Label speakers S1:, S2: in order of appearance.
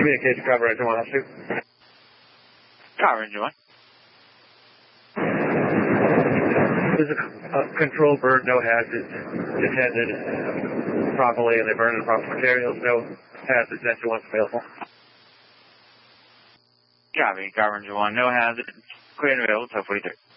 S1: Communication cover engine 102.
S2: Cover engine 1.
S1: This is a control bird, no hazards, attended properly, and they burn the proper materials, no hazards, engine 1's available.
S2: Copy, cover engine 1, no hazards, clear and available, 1243.